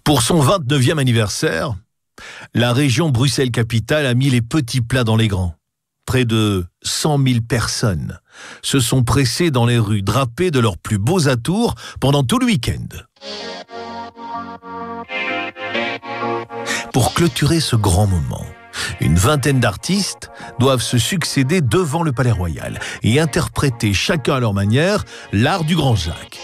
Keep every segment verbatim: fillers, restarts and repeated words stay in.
Pour son vingt-neuvième anniversaire, la région Bruxelles-Capitale a mis les petits plats dans les grands. Près de cent mille personnes se sont pressées dans les rues, drapées de leurs plus beaux atours pendant tout le week-end. Pour clôturer ce grand moment, une vingtaine d'artistes doivent se succéder devant le Palais Royal et interpréter chacun à leur manière l'art du Grand Jacques.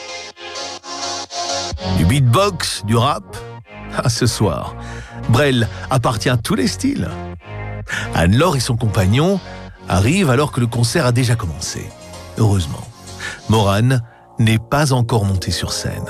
Du beatbox, du rap, ah, ce soir, Brel appartient à tous les styles. Anne-Laure et son compagnon arrivent alors que le concert a déjà commencé. Heureusement, Morane n'est pas encore montée sur scène.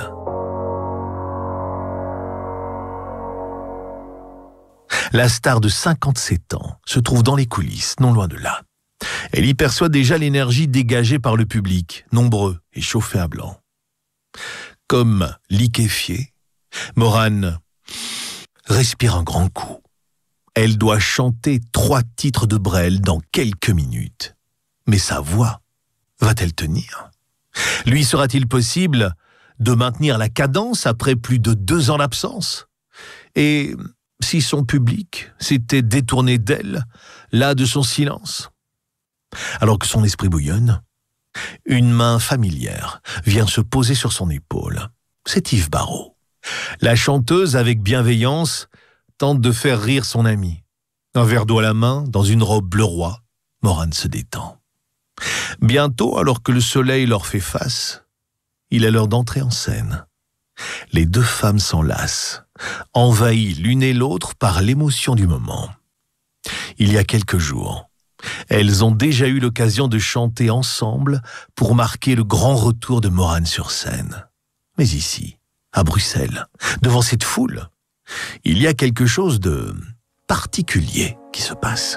La star de cinquante-sept ans se trouve dans les coulisses, non loin de là. Elle y perçoit déjà l'énergie dégagée par le public, nombreux et chauffé à blanc. Comme liquéfiée, Morane respire un grand coup. Elle doit chanter trois titres de Brel dans quelques minutes. Mais sa voix va-t-elle tenir? Lui sera-t-il possible de maintenir la cadence après plus de deux ans d'absence? Et si son public s'était détourné d'elle, là de son silence? Alors que son esprit bouillonne, une main familière vient se poser sur son épaule. C'est Yves Barrault. La chanteuse, avec bienveillance, tente de faire rire son ami. Un verre d'eau à la main, dans une robe bleu roi, Morane se détend. Bientôt, alors que le soleil leur fait face, il est l'heure d'entrer en scène. Les deux femmes s'enlacent, envahies l'une et l'autre par l'émotion du moment. Il y a quelques jours, elles ont déjà eu l'occasion de chanter ensemble pour marquer le grand retour de Morane sur scène. Mais ici, à Bruxelles, devant cette foule, il y a quelque chose de particulier qui se passe.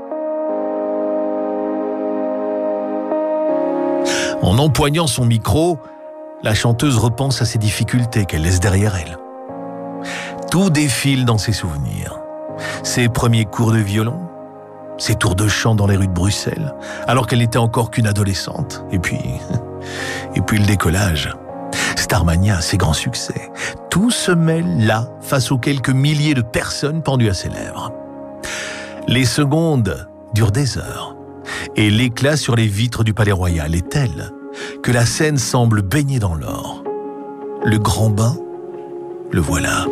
En empoignant son micro, la chanteuse repense à ses difficultés qu'elle laisse derrière elle. Tout défile dans ses souvenirs. Ses premiers cours de violon, ses tours de chant dans les rues de Bruxelles, alors qu'elle n'était encore qu'une adolescente. Et puis, et puis le décollage. Starmania, ses grands succès. Tout se mêle là, face aux quelques milliers de personnes pendues à ses lèvres. Les secondes durent des heures. Et l'éclat sur les vitres du Palais Royal est tel que la scène semble baignée dans l'or. Le grand bain, le voilà.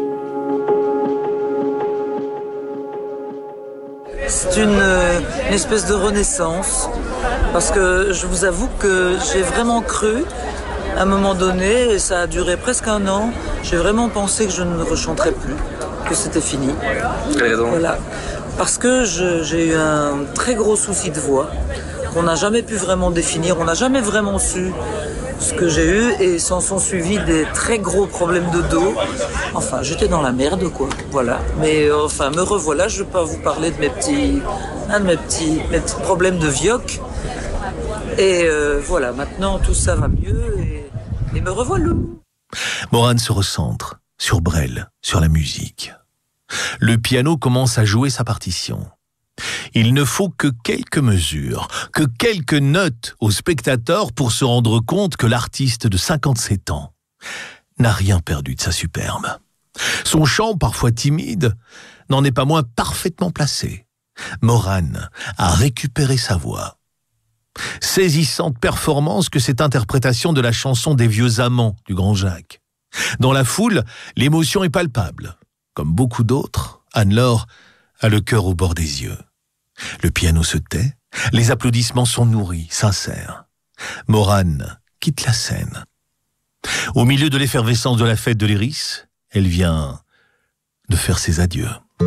C'est une, une espèce de renaissance, parce que je vous avoue que j'ai vraiment cru, à un moment donné, et ça a duré presque un an, j'ai vraiment pensé que je ne rechanterais plus, que c'était fini. Quelle raison ? Voilà. Parce que je, j'ai eu un très gros souci de voix, qu'on n'a jamais pu vraiment définir, on n'a jamais vraiment su ce que j'ai eu, et s'en sont suivis des très gros problèmes de dos. Enfin, j'étais dans la merde, quoi. Voilà. Mais euh, enfin, me revoilà, je ne vais pas vous parler de mes petits, hein, de mes petits, mes petits problèmes de vioc. Et euh, voilà, maintenant tout ça va mieux, et, et me revoilà. Morane se recentre sur Brel, sur la musique. Le piano commence à jouer sa partition. Il ne faut que quelques mesures, que quelques notes aux spectateurs pour se rendre compte que l'artiste de cinquante-sept ans n'a rien perdu de sa superbe. Son chant, parfois timide, n'en est pas moins parfaitement placé. Morane a récupéré sa voix. Saisissante performance que cette interprétation de la chanson des vieux amants du Grand Jacques. Dans la foule, l'émotion est palpable. Comme beaucoup d'autres, Anne-Laure a le cœur au bord des yeux. Le piano se tait, les applaudissements sont nourris, sincères. Morane quitte la scène. Au milieu de l'effervescence de la fête de l'Iris, elle vient de faire ses adieux.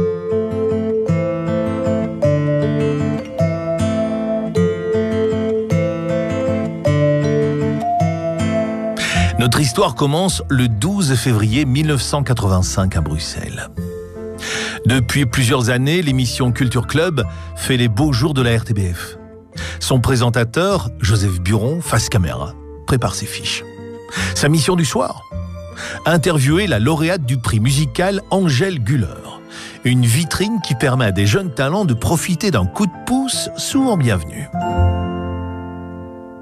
Notre histoire commence le douze février mille neuf cent quatre-vingt-cinq à Bruxelles. Depuis plusieurs années, l'émission Culture Club fait les beaux jours de la R T B F. Son présentateur, Joseph Buron, face caméra, prépare ses fiches. Sa mission du soir ? Interviewer la lauréate du prix musical Angèle Güller. Une vitrine qui permet à des jeunes talents de profiter d'un coup de pouce souvent bienvenu.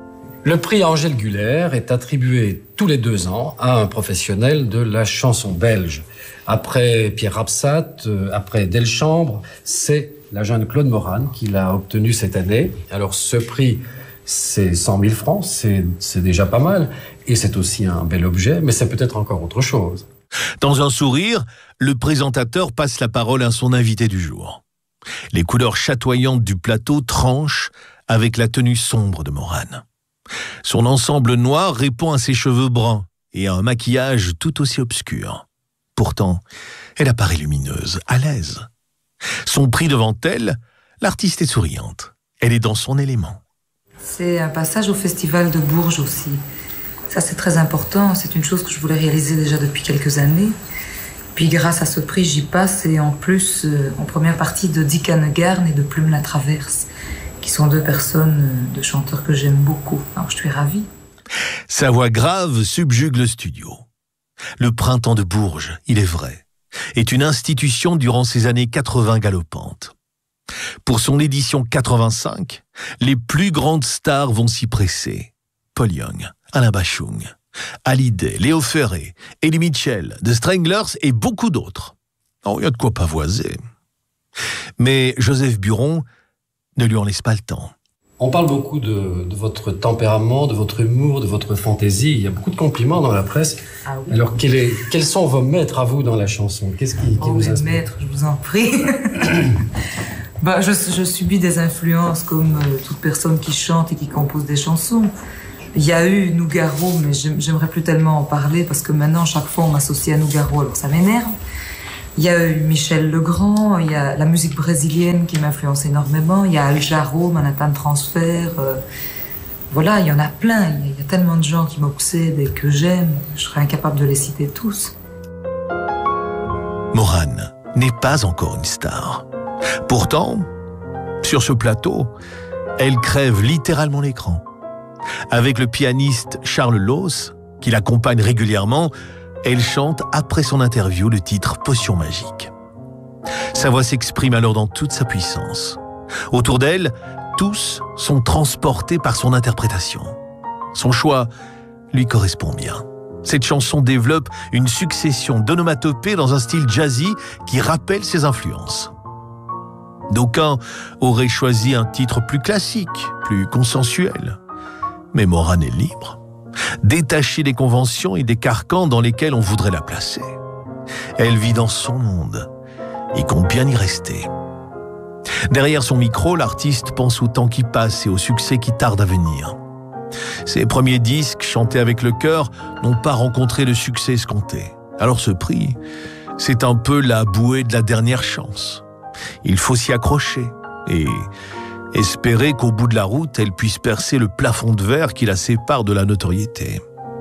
Le prix Angèle Guller est attribué tous les deux ans à un professionnel de la chanson belge. Après Pierre Rapsat, euh, après Delchambre, c'est la jeune Claude Moran qui l'a obtenu cette année. Alors ce prix, c'est cent mille francs, c'est, c'est déjà pas mal. Et c'est aussi un bel objet, mais c'est peut-être encore autre chose. Dans un sourire, le présentateur passe la parole à son invité du jour. Les couleurs chatoyantes du plateau tranchent avec la tenue sombre de Moran. Son ensemble noir répond à ses cheveux bruns et à un maquillage tout aussi obscur. Pourtant, elle apparaît lumineuse, à l'aise. Son prix devant elle, l'artiste est souriante. Elle est dans son élément. C'est un passage au Festival de Bourges aussi. Ça, c'est très important. C'est une chose que je voulais réaliser déjà depuis quelques années. Puis grâce à ce prix, j'y passe. Et en plus, euh, en première partie de Dick Hanegarn et de Plume la Traverse, qui sont deux personnes euh, de chanteurs que j'aime beaucoup. Alors, je suis ravie. Sa voix grave subjugue le studio. Le printemps de Bourges, il est vrai, est une institution durant ces années quatre-vingts galopantes. Pour son édition quatre-vingt-cinq, les plus grandes stars vont s'y presser. Paul Young, Alain Bachung, Hallyday, Léo Ferré, Eddie Mitchell, The Stranglers et beaucoup d'autres. Oh, il y a de quoi pavoiser. Mais Joseph Buron ne lui en laisse pas le temps. On parle beaucoup de, de votre tempérament, de votre humour, de votre fantaisie. Il y a beaucoup de compliments dans la presse. Ah oui. Alors, quel est, quels sont vos maîtres à vous dans la chanson? Qu'est-ce qui, qui oh, vous les inspire? maîtres, je vous en prie. bah, je, je subis des influences comme euh, toute personne qui chante et qui compose des chansons. Il y a eu Nougaro, mais j'aimerais plus tellement en parler parce que maintenant, chaque fois, on m'associe à Nougaro, alors ça m'énerve. Il y a eu Michel Legrand, il y a la musique brésilienne qui m'influence énormément, il y a Al Jarreau, Manhattan Transfer, euh, voilà, il y en a plein, il y, a, il y a tellement de gens qui m'obsèdent et que j'aime, je serais incapable de les citer tous. Moran n'est pas encore une star. Pourtant, sur ce plateau, elle crève littéralement l'écran. Avec le pianiste Charles Loos, qui l'accompagne régulièrement, elle chante après son interview le titre « Potion magique ». Sa voix s'exprime alors dans toute sa puissance. Autour d'elle, tous sont transportés par son interprétation. Son choix lui correspond bien. Cette chanson développe une succession d'onomatopées dans un style jazzy qui rappelle ses influences. D'aucuns auraient choisi un titre plus classique, plus consensuel. Mais Moran est libre, détachée des conventions et des carcans dans lesquels on voudrait la placer. Elle vit dans son monde et compte bien y rester. Derrière son micro, l'artiste pense au temps qui passe et au succès qui tarde à venir. Ses premiers disques, chantés avec le cœur, n'ont pas rencontré le succès escompté. Alors ce prix, c'est un peu la bouée de la dernière chance. Il faut s'y accrocher et espérer qu'au bout de la route, elle puisse percer le plafond de verre qui la sépare de la notoriété.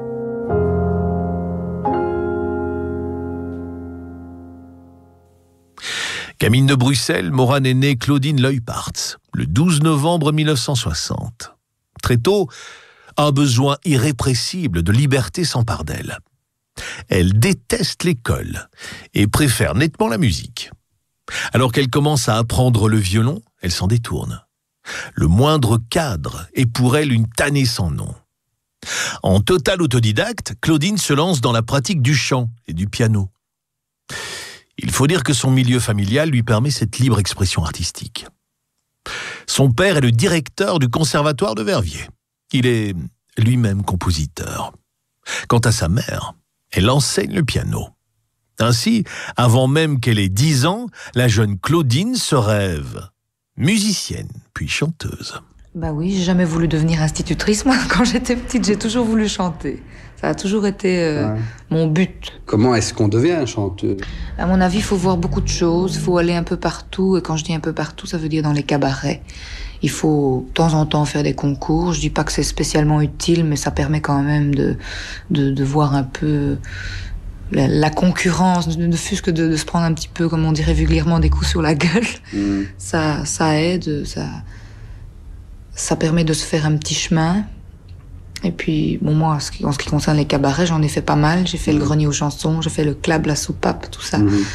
Camille de Bruxelles, Moran est née Claudine Luyparts, le douze novembre mille neuf cent soixante. Très tôt, un besoin irrépressible de liberté s'empare d'elle. Elle déteste l'école et préfère nettement la musique. Alors qu'elle commence à apprendre le violon, elle s'en détourne. Le moindre cadre est pour elle une tannée sans nom. En total autodidacte, Claudine se lance dans la pratique du chant et du piano. Il faut dire que son milieu familial lui permet cette libre expression artistique. Son père est le directeur du conservatoire de Verviers. Il est lui-même compositeur. Quant à sa mère, elle enseigne le piano. Ainsi, avant même qu'elle ait dix ans, la jeune Claudine se rêve musicienne, puis chanteuse. Bah oui, j'ai jamais voulu devenir institutrice. Moi, quand j'étais petite, j'ai toujours voulu chanter. Ça a toujours été euh, ouais. mon but. Comment est-ce qu'on devient chanteuse? À mon avis, il faut voir beaucoup de choses. Il faut aller un peu partout. Et quand je dis un peu partout, ça veut dire dans les cabarets. Il faut de temps en temps faire des concours. Je dis pas que c'est spécialement utile, mais ça permet quand même de, de, de voir un peu la, la concurrence, ne fût-ce que de, de se prendre un petit peu, comme on dirait vulgairement, des coups sur la gueule. Mmh. Ça, ça aide, ça, ça permet de se faire un petit chemin. Et puis, bon, moi, en ce qui, en ce qui concerne les cabarets, j'en ai fait pas mal. J'ai fait mmh. le grenier aux chansons, j'ai fait le club, la soupape, tout ça. Mmh.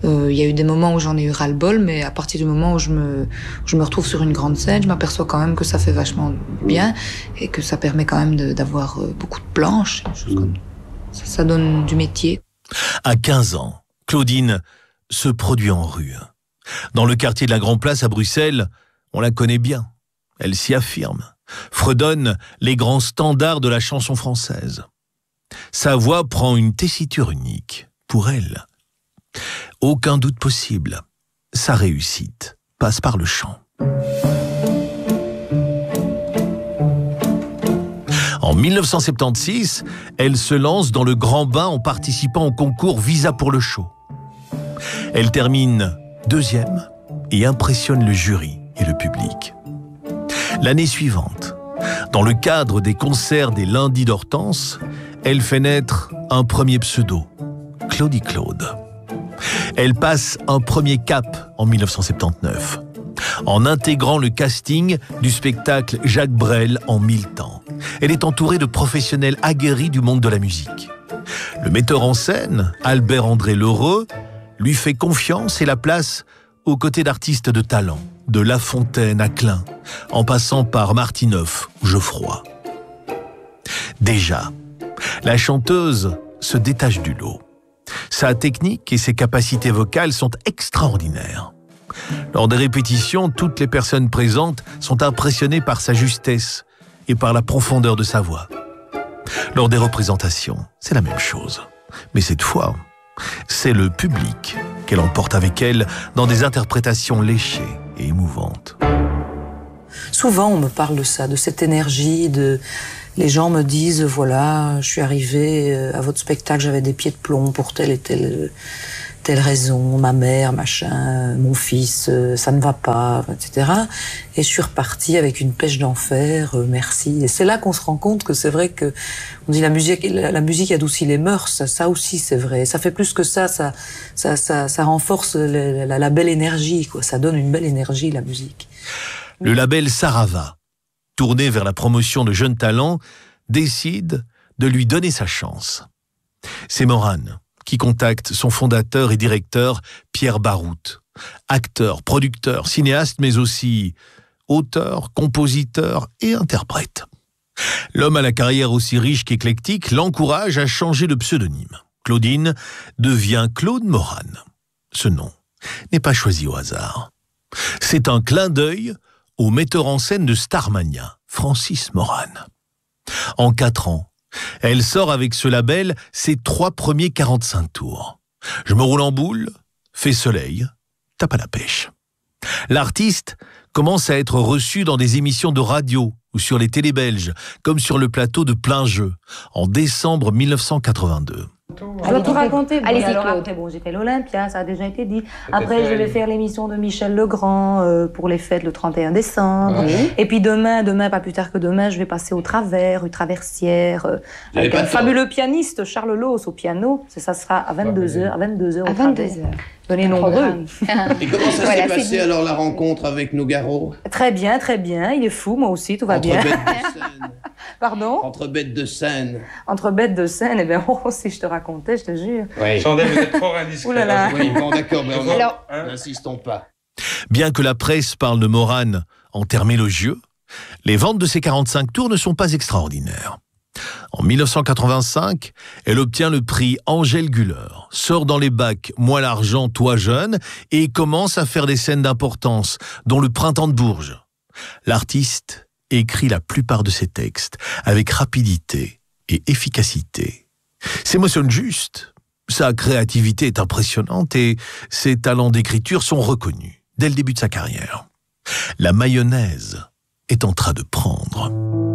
Euh, il y a eu des moments où j'en ai eu ras-le-bol, mais à partir du moment où je me, où je me retrouve sur une grande scène, je m'aperçois quand même que ça fait vachement bien et que ça permet quand même de, d'avoir beaucoup de planches, des choses comme ça. Ça donne du métier. À quinze ans, Claudine se produit en rue. Dans le quartier de la Grand Place à Bruxelles, on la connaît bien. Elle s'y affirme, fredonne les grands standards de la chanson française. Sa voix prend une tessiture unique. Pour elle, aucun doute possible, sa réussite passe par le chant. En mille neuf cent soixante-seize, elle se lance dans le grand bain en participant au concours Visa pour le show. Elle termine deuxième et impressionne le jury et le public. L'année suivante, dans le cadre des concerts des Lundis d'Hortense, elle fait naître un premier pseudo, Claudie Claude. Elle passe un premier cap en mille neuf cent soixante-dix-neuf, en intégrant le casting du spectacle Jacques Brel en mille temps. Elle est entourée de professionnels aguerris du monde de la musique. Le metteur en scène, Albert-André Lheureux, lui fait confiance et la place aux côtés d'artistes de talent, de La Fontaine à Klein, en passant par Martinoff ou Geoffroy. Déjà, la chanteuse se détache du lot. Sa technique et ses capacités vocales sont extraordinaires. Lors des répétitions, toutes les personnes présentes sont impressionnées par sa justesse et par la profondeur de sa voix. Lors des représentations, c'est la même chose. Mais cette fois, c'est le public qu'elle emporte avec elle dans des interprétations léchées et émouvantes. Souvent, on me parle de ça, de cette énergie, de... Les gens me disent, voilà, je suis arrivée à votre spectacle, j'avais des pieds de plomb pour telle et telle, telle raison, ma mère, machin, mon fils, ça ne va pas, et cetera. Et je suis repartie avec une pêche d'enfer, euh, merci. Et c'est là qu'on se rend compte que c'est vrai que, on dit la musique, la, la musique adoucit les mœurs, ça, ça aussi c'est vrai. Ça fait plus que ça, ça, ça, ça, ça renforce la, la, la belle énergie, quoi. Ça donne une belle énergie, la musique. Le label Sarava, tourné vers la promotion de jeunes talents, décide de lui donner sa chance. C'est Morane qui contacte son fondateur et directeur, Pierre Barout, acteur, producteur, cinéaste, mais aussi auteur, compositeur et interprète. L'homme à la carrière aussi riche qu'éclectique l'encourage à changer de pseudonyme. Claudine devient Claude Morane. Ce nom n'est pas choisi au hasard. C'est un clin d'œil au metteur en scène de Starmania, Francis Morane. En quatre ans, elle sort avec ce label ses trois premiers quarante-cinq tours. Je me roule en boule, fais soleil, tape à la pêche. L'artiste commence à être reçu dans des émissions de radio ou sur les télés belges, comme sur le plateau de Plein Jeu, en décembre mille neuf cent quatre-vingt-deux. Je dois tout raconter. Bon, allez-y, alors après, bon, j'ai fait l'Olympia, ça a déjà été dit. Après, je vais faire l'émission de Michel Legrand euh, pour les fêtes le trente et un décembre. Oui. Et puis demain, demain, pas plus tard que demain, je vais passer au Travers, rue Traversière, euh, avec un fabuleux pianiste, Charles Loos, au piano. Ça sera à vingt-deux heures. À vingt-deux heures. À vingt-deux heures. Venez nombreux. Et comment ça Voilà, s'est passé alors la rencontre avec Nougaro? Très bien, très bien. Il est fou, moi aussi, tout va Entre bien. bêtes de scène. Pardon? Entre bêtes de scène. Entre bêtes de scène, eh bien, oh, si je te racontais, je te jure. Oui. Chandelle, vous êtes fort indiscret. Ouh là là. Oui, bon, d'accord, mais on Alors- n'insistons pas. Bien que la presse parle de Morane en termes élogieux, les ventes de ses quarante-cinq tours ne sont pas extraordinaires. En mille neuf cent quatre-vingt-cinq, elle obtient le prix Angèle Güller, sort dans les bacs Moi l'argent, toi jeune et commence à faire des scènes d'importance, dont le Printemps de Bourges. L'artiste écrit la plupart de ses textes avec rapidité et efficacité. S'émotionne juste, sa créativité est impressionnante et ses talents d'écriture sont reconnus dès le début de sa carrière. La mayonnaise est en train de prendre.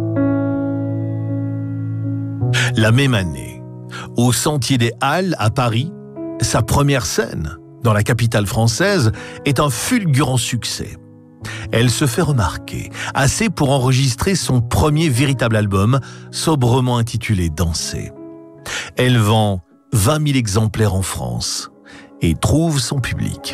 La même année, au Sentier des Halles à Paris, sa première scène dans la capitale française est un fulgurant succès. Elle se fait remarquer, assez pour enregistrer son premier véritable album, sobrement intitulé Danser. Elle vend vingt mille exemplaires en France et trouve son public.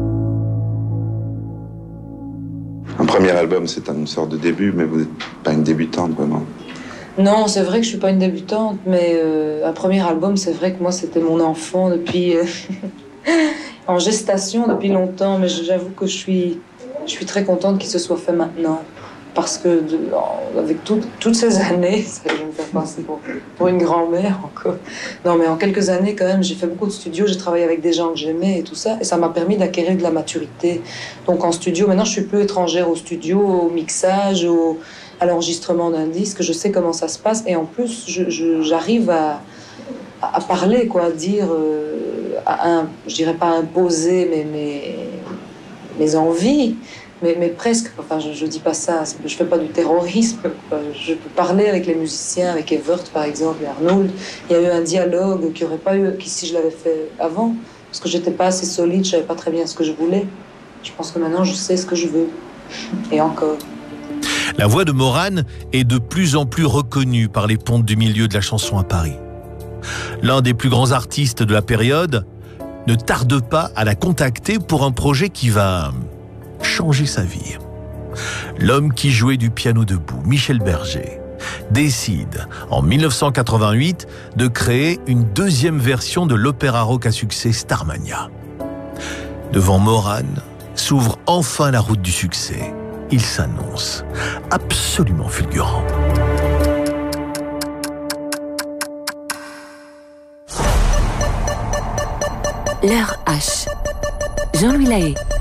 Un premier album, c'est une sorte de début, mais vous n'êtes pas une débutante, vraiment. Non, c'est vrai que je suis pas une débutante, mais euh, un premier album, c'est vrai que moi, c'était mon enfant depuis... Euh, en gestation depuis longtemps, mais j'avoue que je suis, je suis très contente qu'il se soit fait maintenant. Parce que de, avec tout, toutes ces années, ça, je vais me faire passer pour, pour une grand-mère encore. Non, mais en quelques années, quand même, j'ai fait beaucoup de studios, j'ai travaillé avec des gens que j'aimais et tout ça, et ça m'a permis d'acquérir de la maturité. Donc en studio, maintenant, je suis plus étrangère au studio, au mixage, au, à l'enregistrement d'un disque, je sais comment ça se passe, et en plus, je, je, j'arrive à, à parler, quoi, à dire, euh, à un, je dirais pas imposer mes, mes, mes envies, Mais, mais presque, enfin je, je dis pas ça, je fais pas du terrorisme, quoi. Je peux parler avec les musiciens, avec Evert par exemple, et Arnold. Il y a eu un dialogue qui aurait pas eu, qui, si je l'avais fait avant, parce que j'étais pas assez solide, je savais pas très bien ce que je voulais. Je pense que maintenant je sais ce que je veux, et encore. La voix de Morane est de plus en plus reconnue par les pontes du milieu de la chanson à Paris. L'un des plus grands artistes de la période ne tarde pas à la contacter pour un projet qui va changer sa vie. L'homme qui jouait du piano debout, Michel Berger, décide en mille neuf cent quatre-vingt-huit de créer une deuxième version de l'opéra rock à succès Starmania. Devant Morane s'ouvre enfin la route du succès. Il s'annonce absolument fulgurant. L'heure H. Jean-Louis Lahaye.